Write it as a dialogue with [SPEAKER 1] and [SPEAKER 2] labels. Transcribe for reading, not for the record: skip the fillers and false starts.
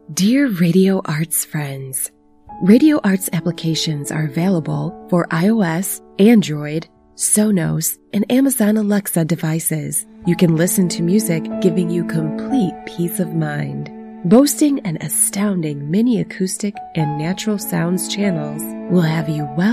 [SPEAKER 1] Dear Radio Arts friends, Radio Arts applications are available for iOS, Android, Sonos, and Amazon Alexa devices. You can listen to music, giving you complete peace of mind. Boasting an astounding mini acoustic and natural sounds channels will have you well